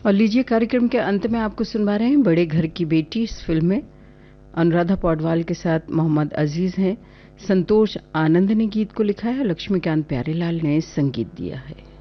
और लीजिए कार्यक्रम के अंत में आपको सुनवा रहे हैं बड़े घर की बेटी। इस फिल्म में अनुराधा पौडवाल के साथ मोहम्मद अजीज हैं। संतोष आनंद ने गीत को लिखा है, लक्ष्मीकांत प्यारेलाल ने संगीत दिया है।